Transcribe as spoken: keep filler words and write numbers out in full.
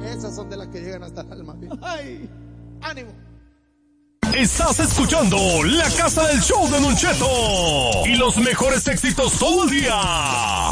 Esas son de las que llegan hasta el alma. Ay, ánimo. Estás escuchando La Casa del Show de Don Cheto y los mejores éxitos todo el día.